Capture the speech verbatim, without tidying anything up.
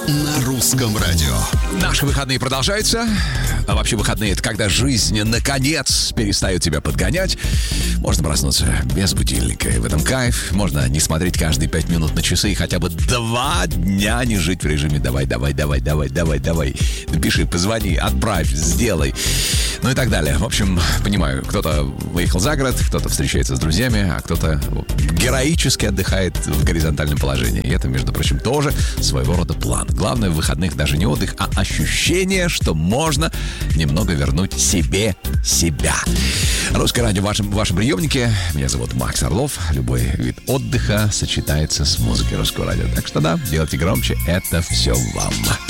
на русском радио. Наши выходные продолжаются. А вообще выходные — это когда жизнь, наконец, перестает тебя подгонять. Можно проснуться без будильника. И в этом кайф. Можно не смотреть каждые пять минут на часы и хотя бы два дня не жить в режиме «давай, давай, давай, давай, давай, давай». Напиши, позвони, отправь, сделай. Ну и так далее. В общем, понимаю, кто-то выехал за город, кто-то встречается с друзьями, а кто-то героически отдыхает в горизонтальном положении. И это, между прочим, тоже своего рода план. Главное в выходных даже не отдых, а ощущение, что можно немного вернуть себе себя. Русское радио в вашем, в вашем приемнике. Меня зовут Макс Орлов. Любой вид отдыха сочетается с музыкой русского радио. Так что да, делайте громче. Это все вам.